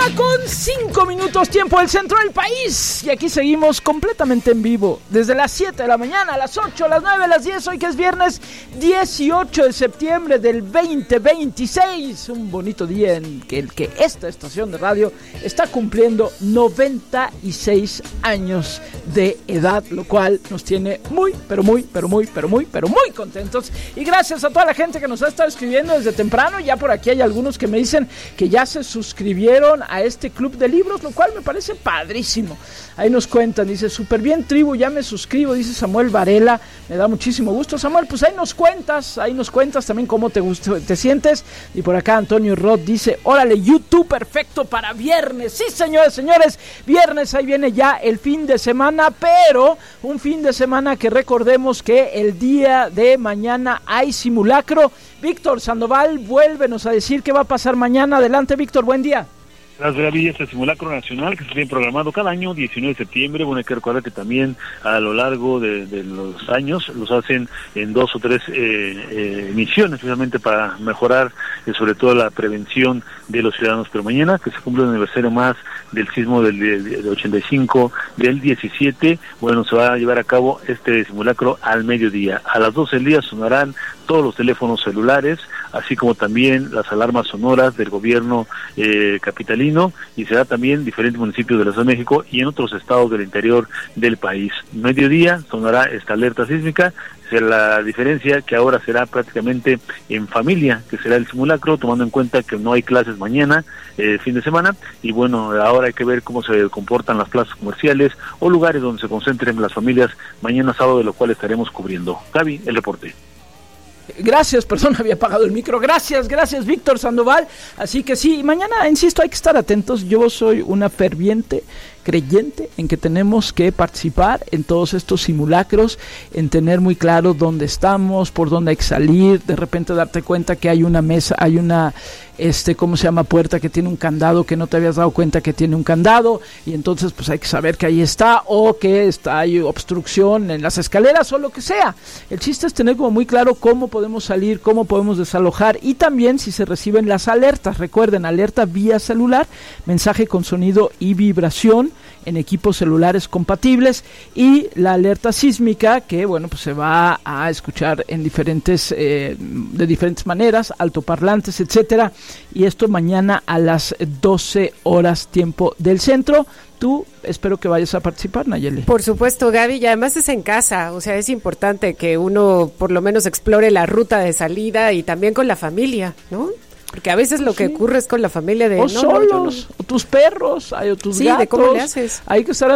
1:05, tiempo del centro del país. Y aquí seguimos completamente en vivo. Desde las 7 de la mañana, a las 8, a las 9, a las 10. Hoy que es viernes 18 de septiembre del 2026. Un bonito día en que esta estación de radio está cumpliendo 96 años de edad. Lo cual nos tiene muy contentos. Y gracias a toda la gente que nos ha estado escribiendo desde temprano. Ya por aquí hay algunos que me dicen que ya se suscribieron a este club de libros, lo cual me parece padrísimo. Ahí nos cuentan, dice, súper bien, tribu, ya me suscribo, dice Samuel Varela, me da muchísimo gusto. Samuel, pues ahí nos cuentas también cómo te sientes. Y por acá Antonio Roth dice, órale, YouTube perfecto para viernes. Sí, señores, viernes, ahí viene ya el fin de semana, pero un fin de semana que recordemos que el día de mañana hay simulacro. Víctor Sandoval, vuélvenos a decir qué va a pasar mañana. Adelante, Víctor, buen día. Gracias, Gaby. Este simulacro nacional que se tiene programado cada año, 19 de septiembre. Bueno, hay que recordar que también a lo largo de los años los hacen en 2 o 3 misiones, precisamente para mejorar sobre todo la prevención de los ciudadanos. Pero mañana, que se cumple el aniversario más del sismo del 85, del 17, bueno, se va a llevar a cabo este simulacro al mediodía. A las 12 del día sonarán todos los teléfonos celulares, así como también las alarmas sonoras del gobierno capitalino, y será también diferentes municipios de la Ciudad de México y en otros estados del interior del país. Mediodía sonará esta alerta sísmica. La diferencia que ahora será prácticamente en familia, que será el simulacro, tomando en cuenta que no hay clases mañana, fin de semana, y bueno, ahora hay que ver cómo se comportan las plazas comerciales o lugares donde se concentren las familias mañana sábado, de lo cual estaremos cubriendo. Gaby, el reporte. Gracias, había apagado el micro. Gracias, Víctor Sandoval. Así que sí, mañana, insisto, hay que estar atentos. Yo soy una ferviente creyente en que tenemos que participar en todos estos simulacros, en tener muy claro dónde estamos, por dónde hay que salir, de repente darte cuenta que hay una mesa, hay una puerta que tiene un candado que no te habías dado cuenta que tiene un candado, y entonces pues hay que saber que ahí está, o que hay obstrucción en las escaleras o lo que sea. El chiste es tener como muy claro cómo podemos salir, cómo podemos desalojar, y también si se reciben las alertas. Recuerden, alerta vía celular, mensaje con sonido y vibración en equipos celulares compatibles, y la alerta sísmica que bueno, pues se va a escuchar en de diferentes maneras, altoparlantes, etcétera, y esto mañana a las 12 horas tiempo del centro. Tú espero que vayas a participar, Nayeli. Por supuesto, Gaby, y además es en casa, o sea, es importante que uno por lo menos explore la ruta de salida y también con la familia, ¿no? Porque a veces lo que ocurre es con la familia de... O solos, o tus perros, o tus gatos. De cómo le haces. Hay que estar